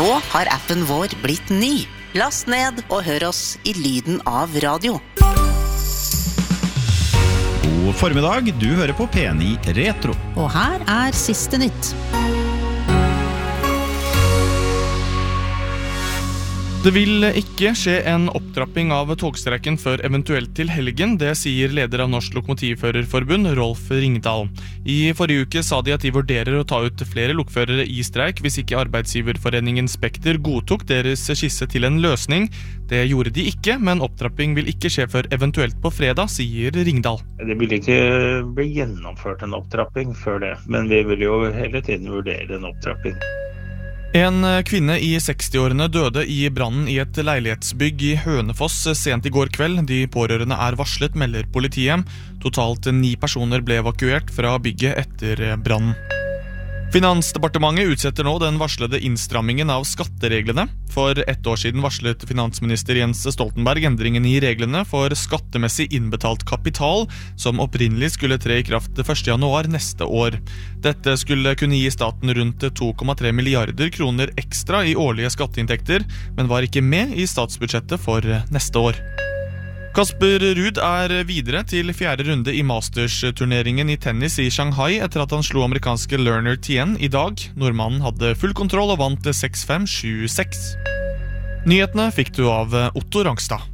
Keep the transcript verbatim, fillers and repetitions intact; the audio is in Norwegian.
Nå har appen vår blitt ny. Last ned og hør oss i lyden av radio. God formiddag, du hører på P ni Retro. Og her er siste nytt. Det vil ikke skje en opptrapping av togstreiken før eventuelt til helgen, det sier leder av Norsk Lokomotivførerforbund, Rolf Ringdal. I forrige uke sa de at de vurderer å ta ut flere lokførere i streik hvis ikke arbeidsgiverforeningen Spekter godtok deres skisse til en løsning. Det gjorde de ikke, men opptrapping vil ikke skje før eventuelt på fredag, sier Ringdal. Det vil ikke bli gjennomført en opptrapping før det, men vi vil jo hele tiden vurdere en opptrapping. En kvinne i sekstiårene døde i brannen i et leilighetsbygg i Hønefoss sent i går kveld. De pårørende er varslet, melder politiet. Totalt ni personer ble evakuert fra bygget etter brannen. Finansdepartementet utsetter nå den varslede innstrammingen av skattereglene. For ett år siden varslet finansminister Jens Stoltenberg endringen i reglene for skattemessig innbetalt kapital, som opprinnelig skulle tre i kraft første januar neste år. Dette skulle kunne gi staten rundt to komma tre milliarder kroner ekstra i årlige skatteinntekter, men var ikke med i statsbudsjettet for neste år. Kasper Ruud er videre til fjerde runde i Masters-turneringen i tennis i Shanghai etter at han slo amerikanske Lerner Tien i dag. Nordmannen hadde full kontroll og vant seks fem sju seks. Nyhetene fikk du av Otto Rangstad.